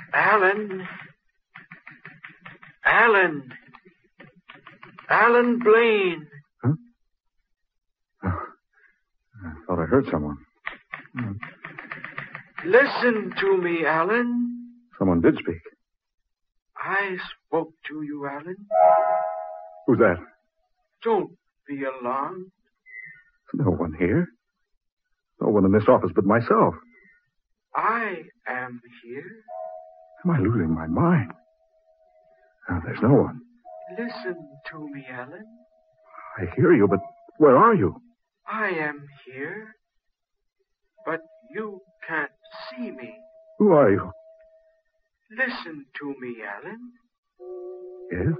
Alan. Alan. Alan Blaine. Huh? Oh, I thought I heard someone. Listen to me, Alan. Someone did speak. I spoke to you, Alan. Who's that? Don't be alarmed. No one here. No one in this office but myself. I am here. Am I losing my mind? No, there's no one. Listen to me, Alan. I hear you, but where are you? I am here, but you can't see me. Who are you? Listen to me, Alan. Yes?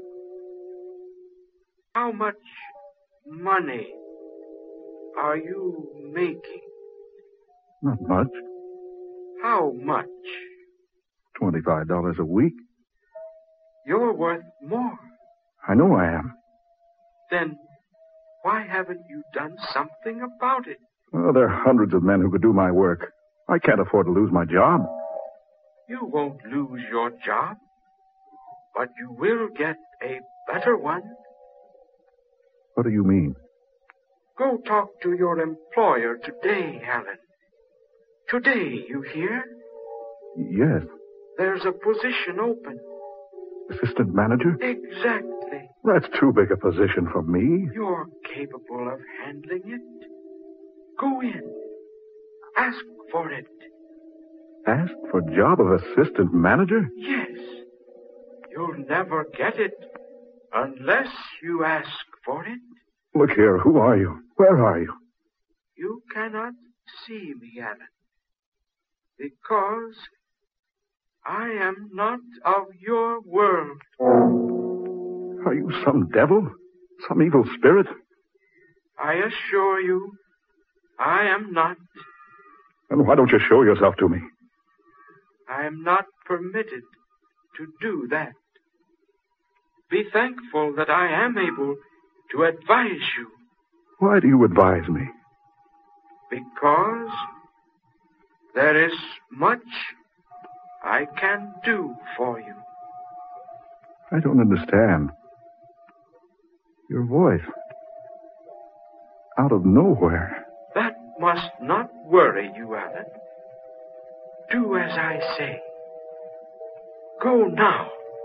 How much money are you making? Not much. How much? $25 a week. You're worth more. I know I am. Then why haven't you done something about it? Well, there are hundreds of men who could do my work. I can't afford to lose my job. You won't lose your job, but you will get a better one. What do you mean? Go talk to your employer today, Alan. Today, you hear? Yes. There's a position open. Assistant manager? Exactly. That's too big a position for me. You're capable of handling it. Go in. Ask for it. Ask for job of assistant manager? Yes. You'll never get it unless you ask for it. Look here, who are you? Where are you? You cannot see me, Alan, because I am not of your world. Are you some devil? Some evil spirit? I assure you, I am not. Then why don't you show yourself to me? I am not permitted to do that. Be thankful that I am able to advise you. Why do you advise me? Because there is much I can do for you. I don't understand. Your voice. Out of nowhere. That must not worry you, Alan. Do as I say. Go now.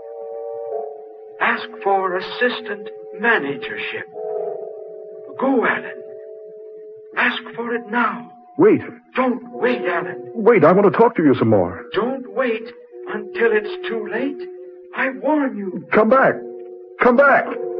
Ask for assistant managership. Go, Alan. Ask for it now. Wait. Don't wait, Alan. Wait, I want to talk to you some more. Don't wait until it's too late. I warn you. Come back. Come back.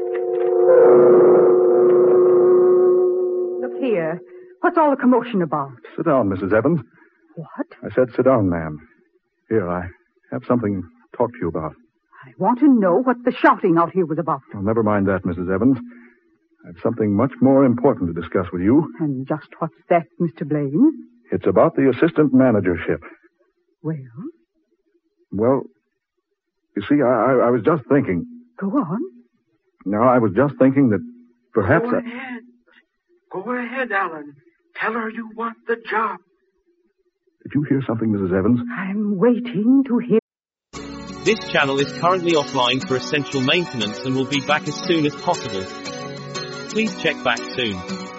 Look here. What's all the commotion about? Sit down, Mrs. Evans. What? I said sit down, ma'am. Here, I have something to talk to you about. I want to know what the shouting out here was about. Well, never mind that, Mrs. Evans. I have something much more important to discuss with you. And just what's that, Mr. Blaine? It's about the assistant managership. Well? Well, you see, I was just thinking. Go on. No, I was just thinking that perhaps... Go ahead. Go ahead, Alan. Tell her you want the job. Did you hear something, Mrs. Evans? I'm waiting to hear. This channel is currently offline for essential maintenance and will be back as soon as possible. Please check back soon.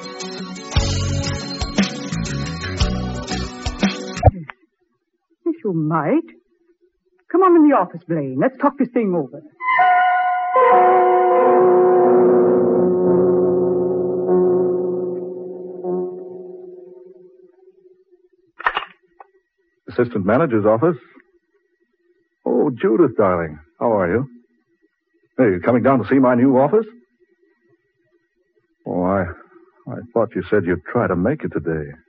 Yes, you might. Come on in the office, Blaine. Let's talk this thing over. Assistant manager's office. Oh, Judith, darling. How are you? Hey, you coming down to see my new office? Oh, I thought you said you'd try to make it today.